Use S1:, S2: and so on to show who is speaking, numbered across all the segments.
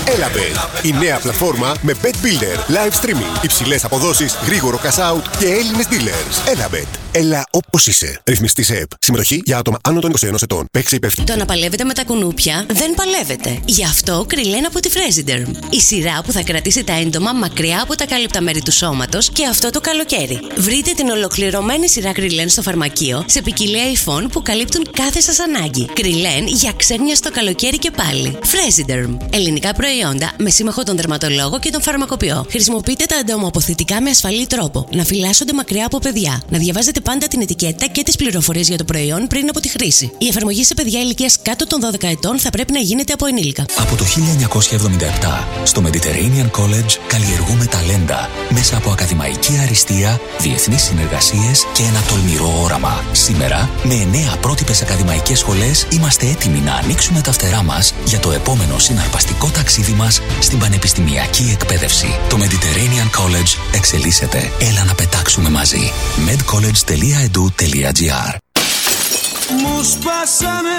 S1: Elabet, η νέα πλατφόρμα με Bet Builder, live streaming, υψηλές αποδόσεις, γρήγορο cash out και Έλληνες dealers. Elabet. Έλα όπως είσαι. Ρυθμιστή σε ΕΠ. Συμμετοχή για άτομα άνω των 21 ετών. Παίξε υπεύθυνα.
S2: Το να παλεύετε με τα κουνούπια δεν παλεύετε. Γι' αυτό Κριλέν από τη Fresiderm. Η σειρά που θα κρατήσει τα έντομα μακριά από τα κάλυπτα μέρη του σώματος και αυτό το καλοκαίρι. Βρείτε την ολοκληρωμένη σειρά Κριλέν στο φαρμακείο σε ποικιλία υφών που καλύπτουν κάθε σας ανάγκη. Κριλέν για ξένια στο καλοκαίρι και πάλι. Fresiderm. Ελληνικά προϊόντα με σύμμαχο τον δερματολόγο και τον φαρμακοποιό. Χρησιμοποιείτε τα εντομοαποθητικά με ασφαλή τρόπο. Να φυλάσσονται μακριά από παιδιά. Να διαβάζετε πάντα την ετικέτα και τις πληροφορίες για το προϊόν πριν από τη χρήση. Η εφαρμογή σε παιδιά ηλικίας κάτω των 12 ετών θα πρέπει να γίνεται από ενήλικα.
S3: Από το 1977, στο Mediterranean College καλλιεργούμε ταλέντα μέσα από ακαδημαϊκή αριστεία, διεθνείς συνεργασίες και ένα τολμηρό όραμα. Σήμερα, με 9 πρότυπες ακαδημαϊκές σχολές, είμαστε έτοιμοι να ανοίξουμε τα φτερά μας για το επόμενο συναρπαστικό ταξίδι μας στην πανεπιστημιακή εκπαίδευση. Το Mediterranean College εξελίσσεται. Έλα να πετάξουμε μαζί. medcollege.edu.gr.
S4: Μου σπάσανε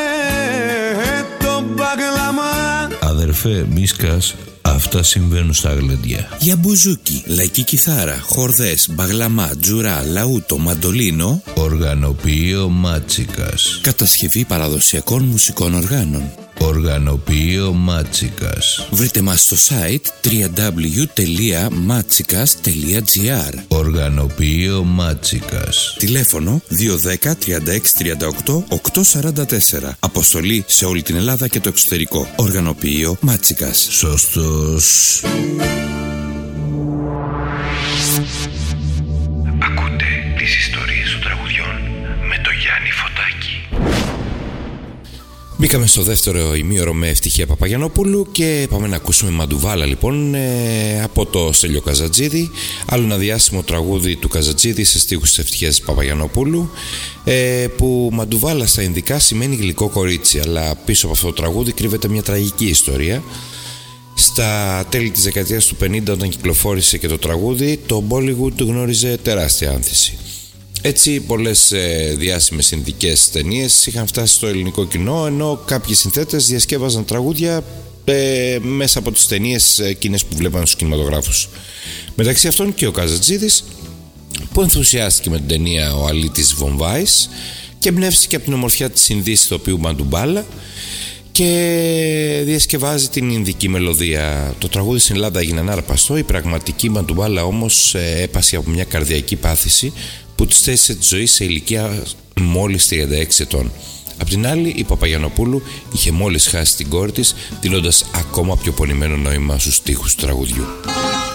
S4: το μπαγλαμά.
S5: Αδερφέ, μη σκάς, αυτά συμβαίνουν στα γλεντιά.
S6: Για μπουζούκι, λαϊκή κιθάρα, χορδές, μπαγλαμά, τζουρά, λαούτο, μαντολίνο.
S5: Οργανοποιείο Μάτσικας.
S6: Κατασκευή παραδοσιακών μουσικών οργάνων.
S5: Οργανοποιείο Μάτσικας.
S6: Βρείτε μας στο site www.matsikas.gr.
S5: Οργανοποιείο Μάτσικας.
S6: Τηλέφωνο 210 36 38 844. Αποστολή σε όλη την Ελλάδα και το εξωτερικό. Οργανοποιείο Μάτσικας.
S5: Σωστός.
S7: Ακούτε τις ιστορίες των τραγουδιών με το Γιάννη Φωτάκη.
S8: Μπήκαμε στο δεύτερο ημίωρο με Ευτυχία Παπαγιαννόπουλου και πάμε να ακούσουμε Μαντουβάλα λοιπόν από το Στέλιο Καζατζίδη, άλλο ένα διάσημο τραγούδι του Καζατζίδη σε στίχους της Ευτυχίας Παπαγιαννόπουλου, που Μαντουβάλα στα Ινδικά σημαίνει γλυκό κορίτσι, αλλά πίσω από αυτό το τραγούδι κρύβεται μια τραγική ιστορία. Στα τέλη της δεκαετίας του 50, όταν κυκλοφόρησε και το τραγούδι, το Bollywood γνώριζε τεράστια άνθηση. Έτσι πολλές διάσημες ινδικές ταινίες είχαν φτάσει στο ελληνικό κοινό, ενώ κάποιοι συνθέτες διασκεύαζαν τραγούδια μέσα από τις ταινίες εκείνες που βλέπαν στους κινηματογράφους. Μεταξύ αυτών και ο Καζατζίδης, που ενθουσιάστηκε με την ταινία «Ο Αλήτης Βομβάης» και εμπνεύστηκε από την ομορφιά της Ινδής ηθοποιού Μαντουμπάλα και διασκευάζει την ινδική μελωδία. Το τραγούδι στην Ελλάδα έγινε ανάρπαστο, η πραγματική Μαντουμπάλα όμως έπασε από μια καρδιακή πάθηση που της θέσε τη ζωή σε ηλικία μόλις 36 ετών. Απ' την άλλη, η Παπαγιαννοπούλου είχε μόλις χάσει την κόρη της, δίνοντας ακόμα πιο πονημένο νόημα στους στίχους του τραγουδιού.